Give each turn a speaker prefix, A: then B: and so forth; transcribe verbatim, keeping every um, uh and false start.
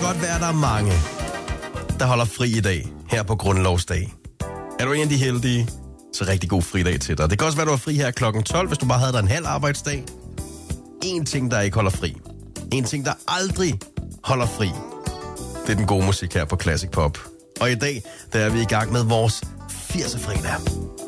A: godt være, at der er mange, der holder fri i dag, her på Grundlovsdag. Er du en af de heldige, så rigtig god fridag til dig. Det kan også være, at du er fri her klokken tolv, hvis du bare havde dig en halv arbejdsdag. En ting, der ikke holder fri. En ting, der aldrig holder fri. Det er den gode musik her på Classic Pop. Og i dag, der er vi i gang med vores firserne fredag.